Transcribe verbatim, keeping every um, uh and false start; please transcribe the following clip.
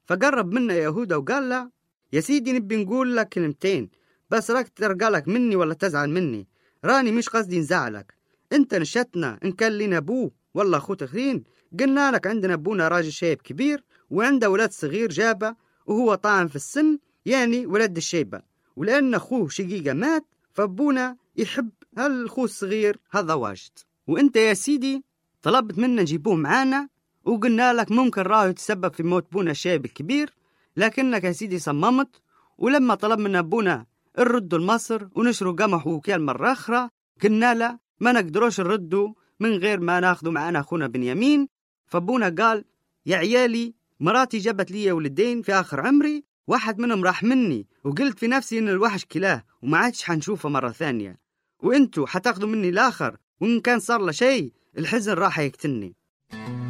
فقرب منا يهوذا وقال له: يا سيدي نبي نقول لك كلمتين، بس راك ترقلك مني ولا تزعل مني؟ راني مش قصدي نزعلك. انت نشتنا ان كان لنا ابوه والله اخو تخرين، قلنا لك عندنا ابونا راجل شايب كبير وعنده ولد صغير جابه وهو طاعن في السن، يعني ولد الشيبة، ولأن أخوه شقيقة مات فابونا يحب هالأخوه الصغير هذا واجد. وانت يا سيدي طلبت منا نجيبوه معانا وقلنا لك ممكن راه يتسبب في موت بونا الشايب الكبير، لكنك يا سيدي صممت. ولما طلب منا ابونا نردوا لمصر ونشروا قمح وكيال مرة أخرى، قلنا له ما نقدروش نردوا من غير ما ناخذوا معنا أخونا بنيامين. فابونا قال: يا عيالي مراتي جابت لي ولدين في آخر عمري، واحد منهم راح مني وقلت في نفسي إن الوحش كلاه وما عادش حنشوفه مرة ثانية، وإنتوا حتاخذوا مني الآخر، وإن كان صار له شيء الحزن راح يقتلني.